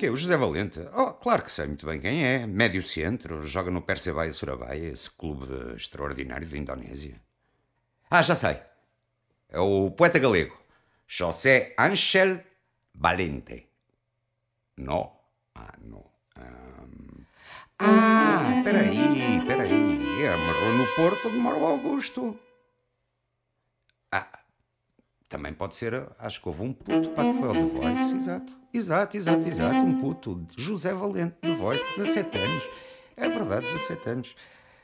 quê? O José Valente? Oh, claro que sei muito bem quem é. Médio centro, joga no Persebaya Surabaya, esse clube extraordinário da Indonésia. Ah, já sei. É o poeta galego. José Ángel Valente. Não? Ah, não. Peraí. Amarrou no Porto de Mauro Augusto. Ah, também pode ser, acho que houve um puto, pá, que foi ao The Voice, exato, um puto, José Valente, The Voice, 17 anos, é verdade, 17 anos.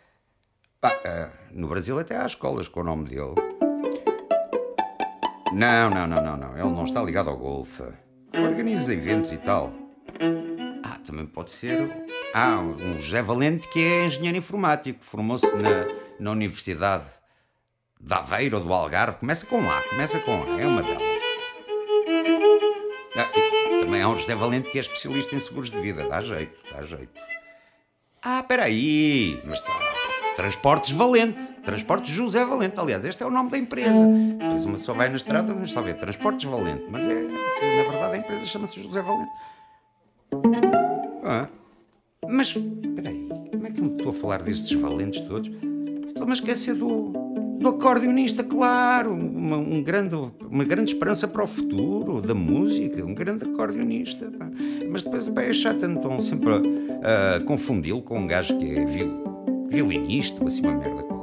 No Brasil até há escolas com o nome dele. Não, ele não está ligado ao golfe, organiza eventos e tal. Também pode ser, um José Valente que é engenheiro informático, formou-se na Universidade de Aveiro ou do Algarve, começa com A, é uma delas. E também há um José Valente que é especialista em seguros de vida, dá jeito. Peraí, mas Transportes Valente, Transportes José Valente, aliás, este é o nome da empresa. Depois uma só vai na estrada, não está a ver, Transportes Valente, mas na verdade a empresa chama-se José Valente. Mas, peraí, como é que eu me estou a falar destes valentes todos? Estou-me a esquecer do acordeonista, claro, uma grande esperança para o futuro, da música, um grande acordeonista. Pá. Mas depois é chato, então sempre a confundi-lo com um gajo que é violinista, ou assim uma merda.